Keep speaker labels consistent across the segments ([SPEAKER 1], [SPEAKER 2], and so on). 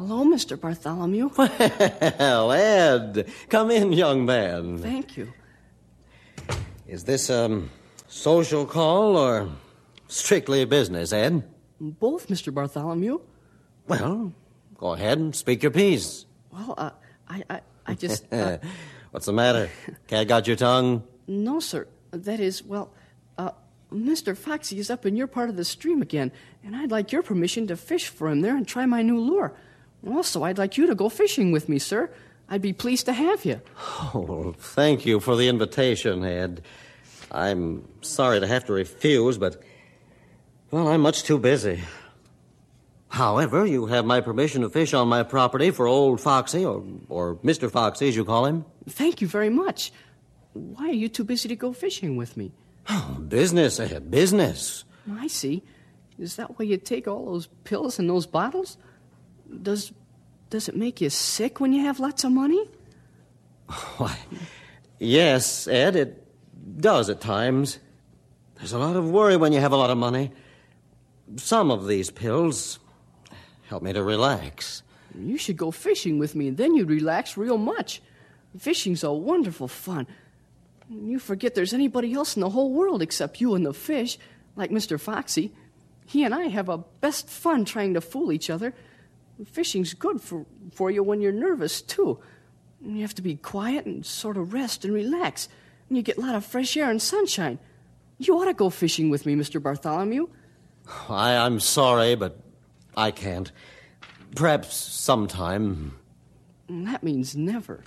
[SPEAKER 1] Hello, Mr. Bartholomew.
[SPEAKER 2] Well, Ed, come in, young man.
[SPEAKER 1] Thank you.
[SPEAKER 2] Is this a social call or strictly business, Ed?
[SPEAKER 1] Both, Mr. Bartholomew.
[SPEAKER 2] Well, go ahead and speak your piece.
[SPEAKER 1] Well, I just...
[SPEAKER 2] What's the matter? Cat got your tongue?
[SPEAKER 1] No, sir. That is, Mr. Foxy is up in your part of the stream again, and I'd like your permission to fish for him there and try my new lure. Also, I'd like you to go fishing with me, sir. I'd be pleased to have you.
[SPEAKER 2] Oh, thank you for the invitation, Ed. I'm sorry to have to refuse, but, well, I'm much too busy. However, you have my permission to fish on my property for old Foxy, or Mr. Foxy, as you call him.
[SPEAKER 1] Thank you very much. Why are you too busy to go fishing with me?
[SPEAKER 2] Oh, business, Ed, business.
[SPEAKER 1] I see. Is that why you take all those pills and those bottles? Does it make you sick when you have lots of money?
[SPEAKER 2] Why, yes, Ed, it does at times. There's a lot of worry when you have a lot of money. Some of these pills help me to relax.
[SPEAKER 1] You should go fishing with me, and then you'd relax real much. Fishing's a wonderful fun. You forget there's anybody else in the whole world except you and the fish, like Mr. Foxy. He and I have a best fun trying to fool each other. Fishing's good for you when you're nervous, too. You have to be quiet and sort of rest and relax, and you get a lot of fresh air and sunshine. You ought to go fishing with me, Mr. Bartholomew.
[SPEAKER 2] I'm sorry, but I can't. Perhaps sometime.
[SPEAKER 1] That means never.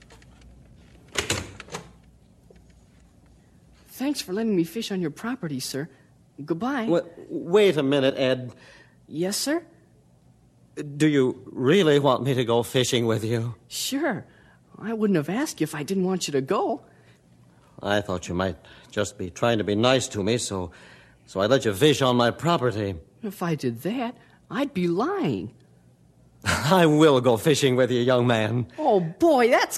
[SPEAKER 1] Thanks for letting me fish on your property, sir. Goodbye.
[SPEAKER 2] Wait a minute, Ed.
[SPEAKER 1] Yes, sir?
[SPEAKER 2] Do you really want me to go fishing with you?
[SPEAKER 1] Sure. I wouldn't have asked you if I didn't want you to go.
[SPEAKER 2] I thought you might just be trying to be nice to me, so I'd let you fish on my property.
[SPEAKER 1] If I did that, I'd be lying.
[SPEAKER 2] I will go fishing with you, young man.
[SPEAKER 1] Oh, boy, that's